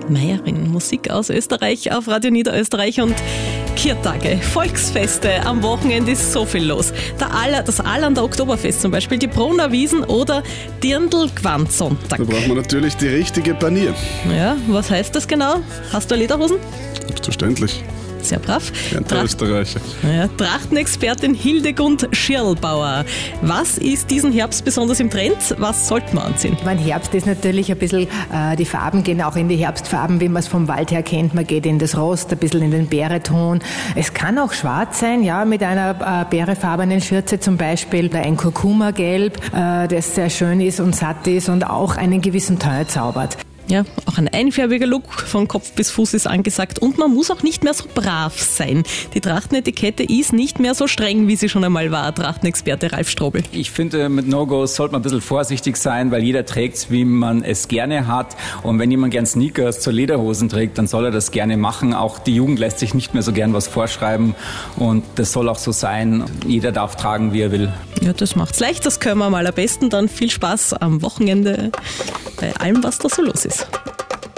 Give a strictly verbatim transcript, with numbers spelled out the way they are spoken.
Meiering, Musik aus Österreich auf Radio Niederösterreich und Kirtage, Volksfeste. Am Wochenende ist so viel los. Der Aller, das Allander Oktoberfest zum Beispiel, die Brunner Wiesen oder Dirndl-Gwandsonntag. Da braucht man natürlich die richtige Panier. Ja, was heißt das genau? Hast du Lederhosen? Selbstverständlich. Sehr brav. Ja, der Österreicher. Ja, Trachtenexpertin Hildegund Schirlbauer. Was ist diesen Herbst besonders im Trend? Was sollte man anziehen? Mein Herbst ist natürlich ein bisschen, äh, die Farben gehen auch in die Herbstfarben, wie man es vom Wald her kennt. Man geht in das Rost, ein bisschen in den Beereton. Es kann auch schwarz sein, ja, mit einer äh, beerefarbenen Schürze zum Beispiel. Oder ein Kurkuma-Gelb, äh, das sehr schön ist und satt ist und auch einen gewissen Teint zaubert. Ja, auch ein einfärbiger Look von Kopf bis Fuß ist angesagt und man muss auch nicht mehr so brav sein. Die Trachtenetikette ist nicht mehr so streng, wie sie schon einmal war. Trachtenexperte Ralf Strobel. Ich finde, mit No-Gos sollte man ein bisschen vorsichtig sein, weil jeder trägt es, wie man es gerne hat. Und wenn jemand gern Sneakers zu Lederhosen trägt, dann soll er das gerne machen. Auch die Jugend lässt sich nicht mehr so gern was vorschreiben und das soll auch so sein. Jeder darf tragen, wie er will. Ja, das macht's leicht, das können wir mal am besten. Dann viel Spaß am Wochenende bei allem, was da so los ist.